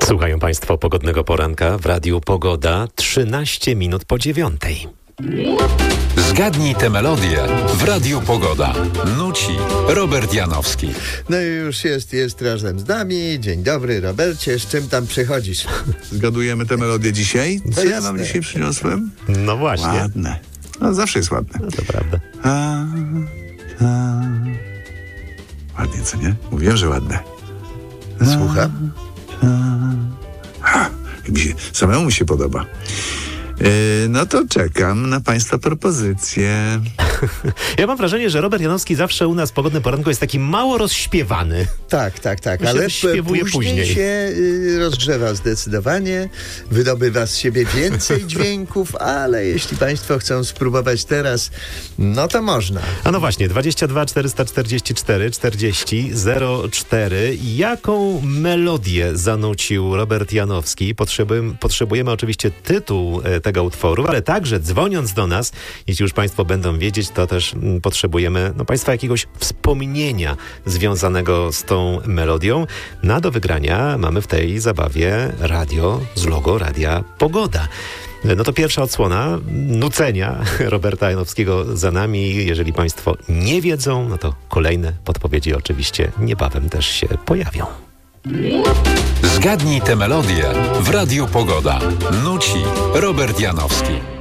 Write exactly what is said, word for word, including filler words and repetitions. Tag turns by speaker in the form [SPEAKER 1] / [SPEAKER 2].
[SPEAKER 1] Słuchają Państwo pogodnego poranka w Radiu Pogoda, trzynaście minut po dziewiątej.
[SPEAKER 2] Zgadnij tę melodię w Radiu Pogoda. Nuci Robert Janowski.
[SPEAKER 3] No i już jest, jest razem z nami. Dzień dobry, Robercie, z czym tam przychodzisz?
[SPEAKER 4] Zgadujemy tę melodię dzisiaj? Co ja
[SPEAKER 3] jasne.
[SPEAKER 4] wam dzisiaj przyniosłem?
[SPEAKER 1] No właśnie.
[SPEAKER 4] Ładne. No zawsze jest ładne.
[SPEAKER 1] No to prawda.
[SPEAKER 4] A, a. Ładnie, co nie? Mówiłem, że ładne.
[SPEAKER 3] Słucham?
[SPEAKER 4] Ha, mi się, samemu mi się podoba. Yy, no to czekam na Państwa propozycje.
[SPEAKER 1] Ja mam wrażenie, że Robert Janowski zawsze u nas w pogodnym poranku jest taki mało rozśpiewany.
[SPEAKER 3] Tak, tak, tak,
[SPEAKER 1] Myślę,
[SPEAKER 3] ale
[SPEAKER 1] że śpiewuje
[SPEAKER 3] później,
[SPEAKER 1] później.
[SPEAKER 3] się y, rozgrzewa zdecydowanie, wydobywa z siebie więcej dźwięków, ale jeśli Państwo chcą spróbować teraz, no to można.
[SPEAKER 1] A no właśnie, dwadzieścia dwa czterysta czterdzieści cztery czterdzieści zero cztery. Jaką melodię zanucił Robert Janowski? Potrzebujemy, potrzebujemy oczywiście tytuł e, tego utworu, ale także dzwoniąc do nas, jeśli już Państwo będą wiedzieć, to też m, potrzebujemy no, Państwa jakiegoś wspomnienia związanego z tą melodią. Na do wygrania mamy w tej zabawie radio z logo Radia Pogoda. No to pierwsza odsłona nucenia Roberta Janowskiego za nami. Jeżeli Państwo nie wiedzą, no to kolejne podpowiedzi oczywiście niebawem też się pojawią.
[SPEAKER 2] Zgadnij tę melodię w Radiu Pogoda. Nuci Robert Janowski.